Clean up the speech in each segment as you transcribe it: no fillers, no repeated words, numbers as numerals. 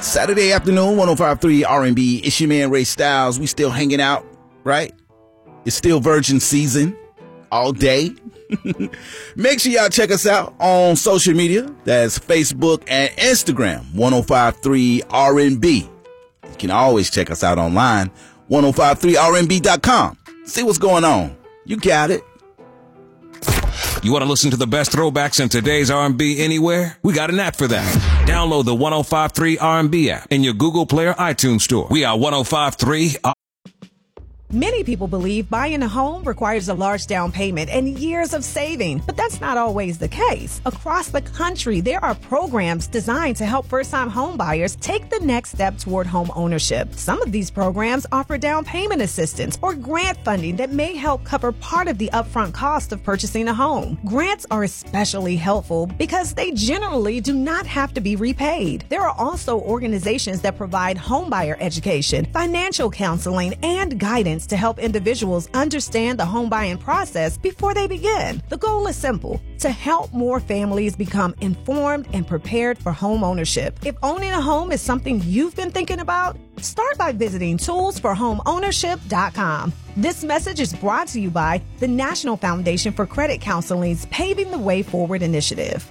Saturday afternoon, 105.3 R&B. It's your man, Ray Styles. We still hanging out, right? It's still virgin season all day. Make sure y'all check us out on social media. That's Facebook and Instagram, 105.3 R&B. You can always check us out online, 1053rnb.com. See what's going on. You got it. You want to listen to the best throwbacks in today's R&B anywhere? We got an app for that. Download the 105.3 R&B app in your Google Play or iTunes store. We are 105.3. Many people believe buying a home requires a large down payment and years of saving, but that's not always the case. Across the country, there are programs designed to help first-time home buyers take the next step toward home ownership. Some of these programs offer down payment assistance or grant funding that may help cover part of the upfront cost of purchasing a home. Grants are especially helpful because they generally do not have to be repaid. There are also organizations that provide homebuyer education, financial counseling, and guidance to help individuals understand the home buying process before they begin. The goal is simple: to help more families become informed and prepared for home ownership. If owning a home is something you've been thinking about, start by visiting toolsforhomeownership.com. This message is brought to you by the National Foundation for Credit Counseling's Paving the Way Forward initiative.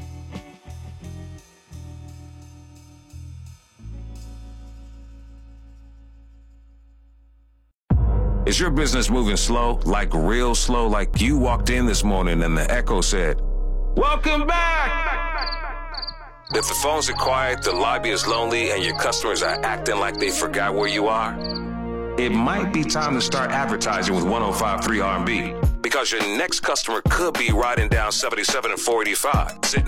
Is your business moving slow, like real slow, like you walked in this morning and the echo said, "Welcome back"? If the phones are quiet, the lobby is lonely, and your customers are acting like they forgot where you are, it might be time to start advertising with 105.3 R&B, because your next customer could be riding down 77 and 485, sitting